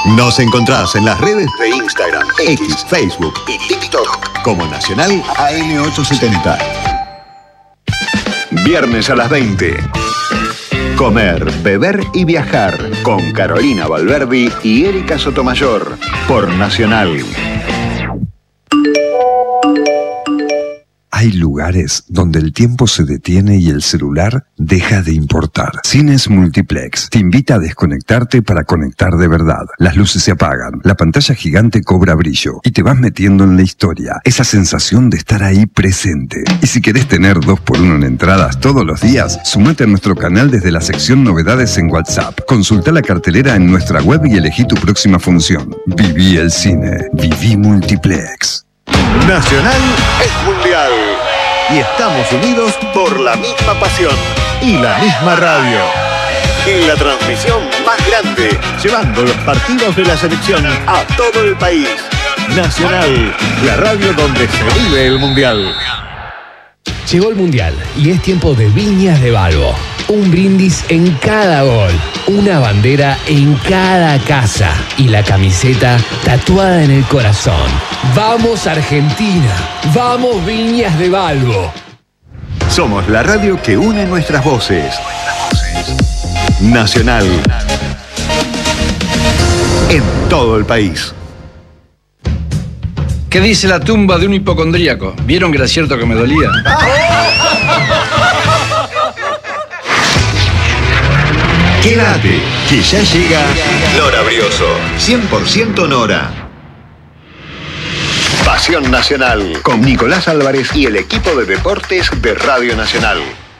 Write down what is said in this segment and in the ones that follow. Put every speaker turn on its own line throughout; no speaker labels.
Nos encontrás en las redes de Instagram, X, Facebook y TikTok como Nacional AM870. Viernes a las 20. Comer, beber y viajar con Carolina Valverdi y Erika Sotomayor por Nacional.
Hay lugares donde el tiempo se detiene y el celular deja de importar. Cines Multiplex te invita a desconectarte para conectar de verdad. Las luces se apagan, la pantalla gigante cobra brillo y te vas metiendo en la historia. Esa sensación de estar ahí presente. Y si querés tener 2x1 en entradas todos los días, sumate a nuestro canal desde la sección Novedades en WhatsApp. Consulta la cartelera en nuestra web y elegí tu próxima función. Viví el cine. Viví Multiplex.
Nacional es mundial y estamos unidos por la misma pasión y la misma radio. En la transmisión más grande, llevando los partidos de la selección a todo el país. Nacional, la radio donde se vive el mundial.
Llegó el mundial y es tiempo de Viñas de Balbo. Un brindis en cada gol, una bandera en cada casa y la camiseta tatuada en el corazón. ¡Vamos Argentina! ¡Vamos Viñas de Balbo!
Somos la radio que une nuestras voces. Nacional. En todo el país.
¿Qué dice la tumba de un hipocondríaco? ¿Vieron que era cierto que me dolía?
Quédate, que ya llega Nora Brioso. 100% Nora. Pasión Nacional, con Nicolás Álvarez y el equipo de deportes de Radio Nacional.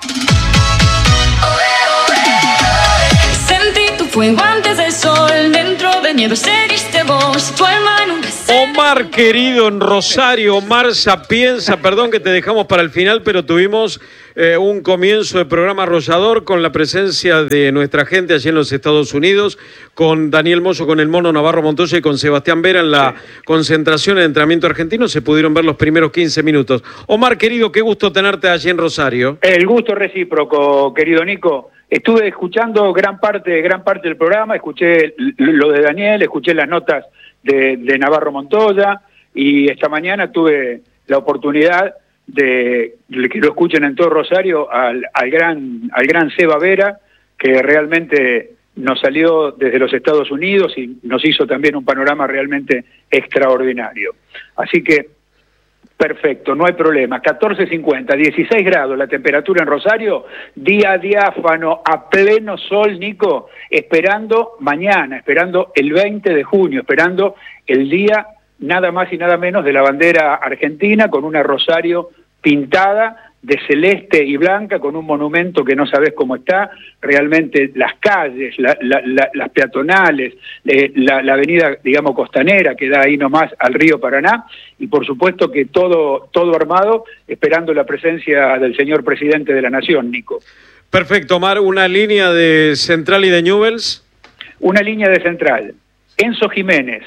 Sentí tu fuego antes del sol, dentro de nieve seriste vos, tu alma nunca se...
Omar querido en Rosario, Omar Sapienza, perdón que te dejamos para el final, pero tuvimos un comienzo de programa arrollador con la presencia de nuestra gente allí en los Estados Unidos, con Daniel Mozo, con el Mono Navarro Montoya y con Sebastián Vera en la concentración en entrenamiento argentino. Se pudieron ver los primeros 15 minutos. Omar querido, qué gusto tenerte allí en Rosario.
El gusto recíproco, querido Nico. Estuve escuchando gran parte del programa, escuché lo de Daniel, escuché las notas de Navarro Montoya y esta mañana tuve la oportunidad de que lo escuchen en todo Rosario al gran Seba Vera, que realmente nos salió desde los Estados Unidos y nos hizo también un panorama realmente extraordinario. Así que perfecto, no hay problema. 14:50, 16 grados la temperatura en Rosario, día diáfano, a pleno sol, Nico, esperando mañana, esperando el 20 de junio, esperando el día nada más y nada menos de la bandera argentina, con una Rosario pintada de celeste y blanca, con un monumento que no sabés cómo está, realmente las calles, las peatonales, la avenida, digamos, costanera, que da ahí nomás al río Paraná, y por supuesto que todo armado, esperando la presencia del señor presidente de la Nación, Nico.
Perfecto, Omar, ¿una línea de Central y de Newell's?
Una línea de Central. Enzo Jiménez,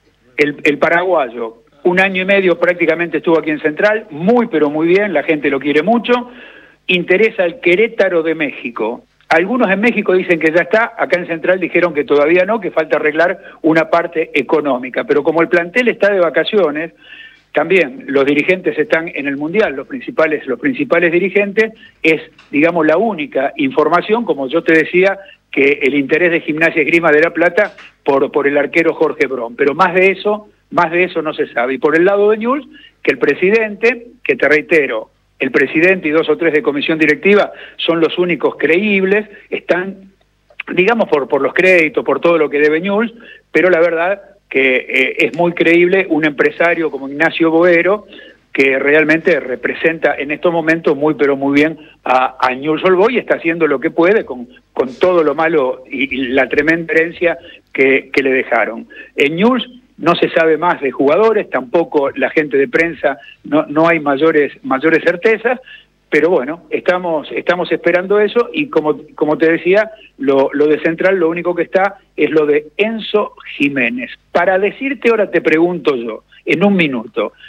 el paraguayo, 1 año y medio prácticamente estuvo aquí en Central, muy pero muy bien, la gente lo quiere mucho. Interesa el Querétaro de México. Algunos en México dicen que ya está, acá en Central dijeron que todavía no, que falta arreglar una parte económica. Pero como el plantel está de vacaciones, también los dirigentes están en el Mundial, los principales dirigentes, es, digamos, la única información, como yo te decía, que el interés de Gimnasia y Esgrima de La Plata por el arquero Jorge Bron. Pero más de eso no se sabe. Y por el lado de Newell's, que el presidente, que te reitero, el presidente y 2 o 3 de comisión directiva son los únicos creíbles, están, digamos, por los créditos, por todo lo que debe Newell's, pero la verdad que es muy creíble un empresario como Ignacio Boero, que realmente representa en estos momentos muy pero muy bien a Newell's Old Boys, y está haciendo lo que puede con todo lo malo y la tremenda herencia que le dejaron. En Newell's no se sabe más de jugadores, tampoco la gente de prensa, no hay mayores certezas, pero bueno, estamos esperando eso, y como te decía, lo de Central, lo único que está es lo de Enzo Jiménez. Para decirte, ahora te pregunto yo, en un minuto,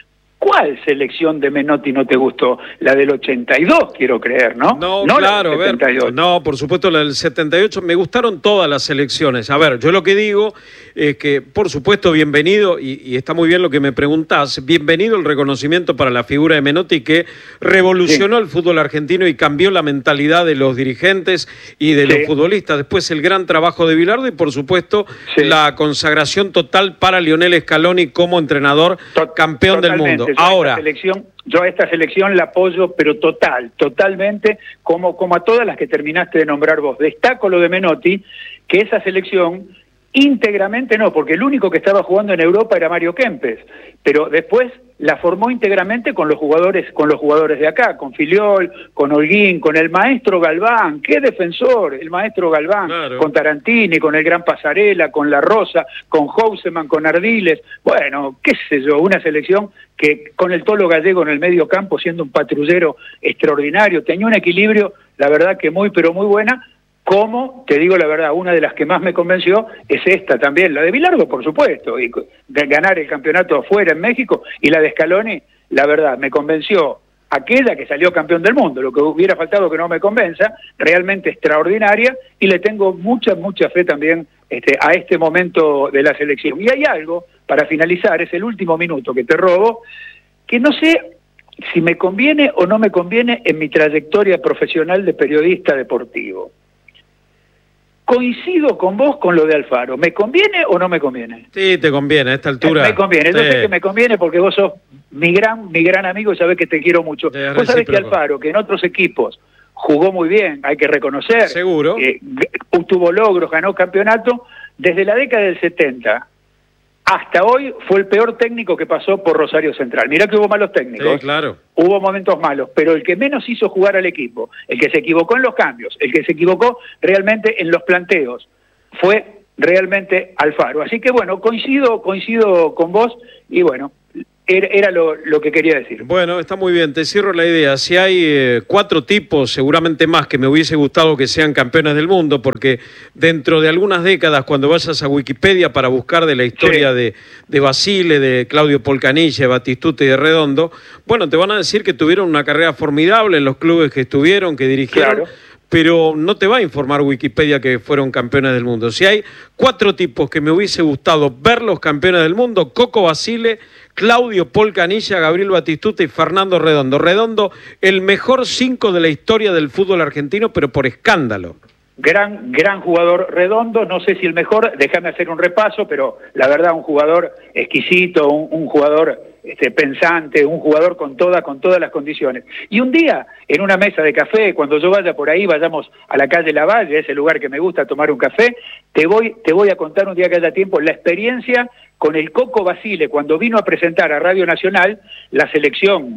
¿Cuál selección de Menotti no te gustó? La del 82, quiero creer, ¿no?
No,
no
claro,
la del 78.
No, por supuesto la del 78. Me gustaron todas las selecciones. A ver, yo lo que digo es que, por supuesto, bienvenido, y está muy bien lo que me preguntás, bienvenido el reconocimiento para la figura de Menotti, que revolucionó el fútbol argentino y cambió la mentalidad de los dirigentes y de los futbolistas. Después el gran trabajo de Bilardo y, por supuesto, la consagración total para Lionel Scaloni como entrenador campeón del mundo. Ahora,
yo a esta selección la apoyo, pero totalmente, como a todas las que terminaste de nombrar vos. Destaco lo de Menotti, que esa selección íntegramente no, porque el único que estaba jugando en Europa era Mario Kempes, pero después la formó íntegramente con los jugadores de acá, con Filiol, con Holguín, con el maestro Galván, qué defensor, el maestro Galván, claro, con Tarantini, con el gran Pasarela, con La Rosa, con Houseman, con Ardiles, bueno, qué sé yo, una selección que con el Tolo Gallego en el medio campo siendo un patrullero extraordinario, tenía un equilibrio, la verdad que muy pero muy buena. Como, te digo la verdad, una de las que más me convenció es esta también, la de Bilardo, por supuesto, y de ganar el campeonato afuera en México, y la de Scaloni, la verdad, me convenció aquella que salió campeón del mundo, lo que hubiera faltado que no me convenza, realmente extraordinaria, y le tengo mucha fe también a este momento de la selección. Y hay algo, para finalizar, es el último minuto que te robo, que no sé si me conviene o no me conviene en mi trayectoria profesional de periodista deportivo. Coincido con vos con lo de Alfaro. ¿Me conviene o no me conviene?
Sí, te conviene a esta altura.
Me conviene. Yo sé que me conviene porque vos sos mi gran amigo y sabés que te quiero mucho. Vos sabés que Alfaro, que en otros equipos jugó muy bien, hay que reconocer.
Seguro.
Tuvo logros, ganó campeonato. Desde la década del 70 hasta hoy fue el peor técnico que pasó por Rosario Central. Mirá que hubo malos técnicos.
Sí, claro.
Hubo momentos malos, pero el que menos hizo jugar al equipo, el que se equivocó en los cambios, el que se equivocó realmente en los planteos, fue realmente Alfaro. Así que bueno, coincido con vos y bueno, era lo que quería decir.
Bueno, está muy bien, te cierro la idea. Si hay 4 tipos, seguramente más, que me hubiese gustado que sean campeones del mundo, porque dentro de algunas décadas, cuando vayas a Wikipedia para buscar de la historia de Basile, de Claudio Polcanilla, de Batistuta y de Redondo, bueno, te van a decir que tuvieron una carrera formidable en los clubes que estuvieron, que dirigieron. Claro. Pero no te va a informar Wikipedia que fueron campeones del mundo. Si hay 4 tipos que me hubiese gustado ver los campeones del mundo: Coco Basile, Claudio Polcanilla, Gabriel Batistuta y Fernando Redondo. Redondo, el mejor 5 de la historia del fútbol argentino, pero por escándalo.
Gran jugador Redondo, no sé si el mejor, déjame hacer un repaso, pero la verdad un jugador exquisito, un jugador pensante, un jugador con todas las condiciones. Y un día, en una mesa de café, cuando yo vaya por ahí, vayamos a la calle Lavalle, ese lugar que me gusta tomar un café, te voy a contar un día que haya tiempo la experiencia con el Coco Basile, cuando vino a presentar a Radio Nacional la selección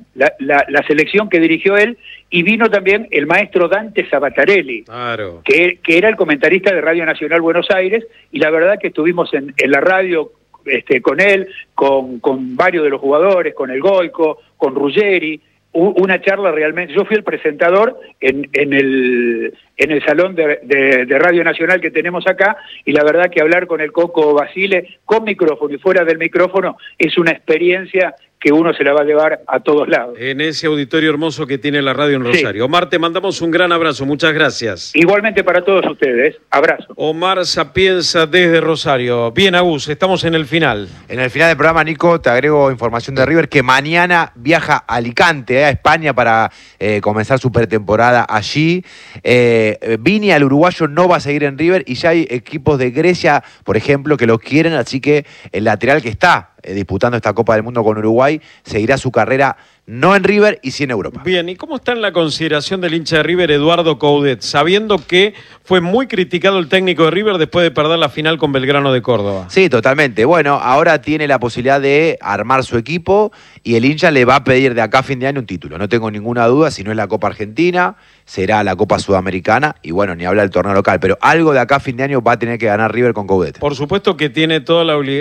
que dirigió él, y vino también el maestro Dante Sabatarelli,
claro,
que era el comentarista de Radio Nacional Buenos Aires, y la verdad que estuvimos en la radio con él, con varios de los jugadores, con el Goico, con Ruggeri, una charla realmente. Yo fui el presentador en el salón de Radio Nacional que tenemos acá, y la verdad que hablar con el Coco Basile, con micrófono y fuera del micrófono, es una experiencia que uno se la va a llevar a todos lados.
En ese auditorio hermoso que tiene la radio en Rosario. Omar, te mandamos un gran abrazo, muchas gracias.
Igualmente para todos ustedes, abrazo.
Omar Sapienza desde Rosario. Bien, Agus, estamos en el final.
En el final del programa, Nico, te agrego información de River, que mañana viaja a Alicante, a España, para comenzar su pretemporada allí. Vini, al uruguayo, no va a seguir en River, y ya hay equipos de Grecia, por ejemplo, que lo quieren, así que el lateral que está disputando esta Copa del Mundo con Uruguay seguirá su carrera no en River y sí en Europa.
Bien, ¿y cómo está en la consideración del hincha de River, Eduardo Coudet, sabiendo que fue muy criticado el técnico de River después de perder la final con Belgrano de Córdoba?
Sí, totalmente. Bueno, ahora tiene la posibilidad de armar su equipo y el hincha le va a pedir de acá a fin de año un título. No tengo ninguna duda, si no es la Copa Argentina, será la Copa Sudamericana y bueno, ni hablar del torneo local, pero algo de acá a fin de año va a tener que ganar River con Coudet.
Por supuesto que tiene toda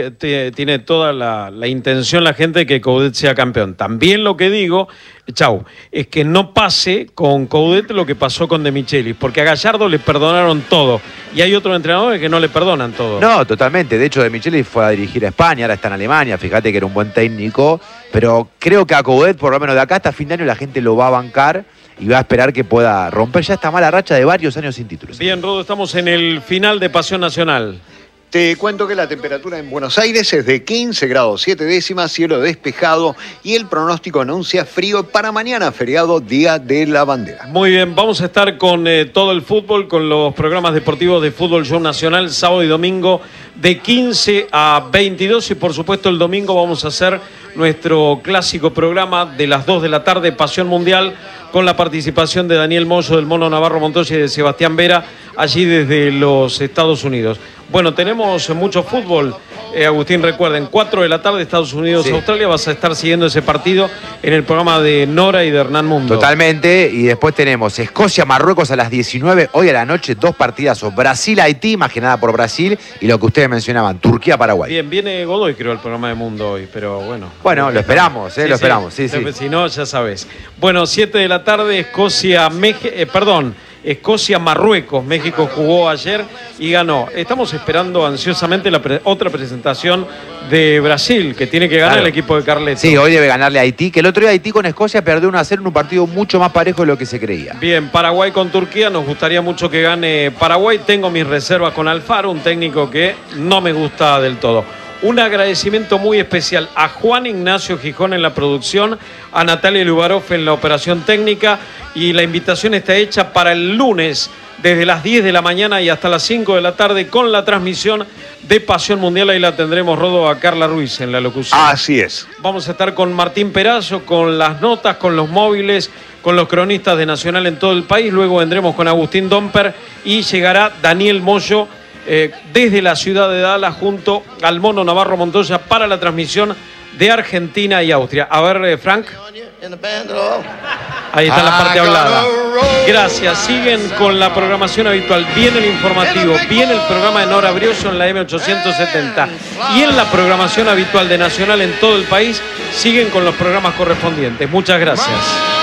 la intención la gente de que Coudet sea campeón. También lo que digo, es que no pase con Coudet lo que pasó con De Michelis, porque a Gallardo le perdonaron todo y hay otros entrenadores que no le perdonan todo.
No, totalmente. De hecho, De Michelis fue a dirigir a España, ahora está en Alemania, fíjate que era un buen técnico, pero creo que a Coudet, por lo menos de acá hasta fin de año, la gente lo va a bancar y va a esperar que pueda romper ya esta mala racha de varios años sin títulos.
Bien, Rodo, estamos en el final de Pasión Nacional.
Te cuento que la temperatura en Buenos Aires es de 15 grados 7 décimas, cielo despejado y el pronóstico anuncia frío para mañana, feriado, Día de la Bandera.
Muy bien, vamos a estar con todo el fútbol, con los programas deportivos de Fútbol Show Nacional, sábado y domingo de 15 a 22 y por supuesto el domingo vamos a hacer nuestro clásico programa de las 2 de la tarde, Pasión Mundial, con la participación de Daniel Moyo, del Mono Navarro Montoya y de Sebastián Vera, allí desde los Estados Unidos. Bueno, tenemos mucho fútbol. Agustín, recuerden, 4 de la tarde, Estados Unidos, Australia. Vas a estar siguiendo ese partido en el programa de Nora y de Hernán Mundo.
Totalmente. Y después tenemos Escocia-Marruecos a las 19. Hoy a la noche, 2 partidazos. Brasil-Haití, más que nada por Brasil. Y lo que ustedes mencionaban, Turquía-Paraguay.
Bien, viene Godoy, creo, el programa de Mundo hoy. Pero bueno.
Bueno, lo esperamos, lo esperamos. Sí.
Si no, ya sabes. Bueno, 7 de la tarde, Escocia-Marruecos. México jugó ayer y ganó. Estamos esperando ansiosamente otra presentación de Brasil, que tiene que ganar el equipo de Carleto.
Sí, hoy debe ganarle a Haití, que el otro día Haití con Escocia perdió 1-0 en un partido mucho más parejo de lo que se creía.
Bien, Paraguay con Turquía, nos gustaría mucho que gane Paraguay. Tengo mis reservas con Alfaro, un técnico que no me gusta del todo. Un agradecimiento muy especial a Juan Ignacio Gijón en la producción, a Natalia Lubarov en la operación técnica, y la invitación está hecha para el lunes desde las 10 de la mañana y hasta las 5 de la tarde con la transmisión de Pasión Mundial. Ahí la tendremos, Rodo, a Carla Ruiz en la locución.
Así es.
Vamos a estar con Martín Perazo, con las notas, con los móviles, con los cronistas de Nacional en todo el país. Luego vendremos con Agustín Domper y llegará Daniel Moyo desde la ciudad de Dallas junto al Mono Navarro Montoya para la transmisión de Argentina y Austria. A ver, Frank. Ahí está la parte hablada. Gracias. Siguen con la programación habitual. Viene el informativo, viene el programa de Nora Brioso en la M870. Y en la programación habitual de Nacional en todo el país, siguen con los programas correspondientes. Muchas gracias.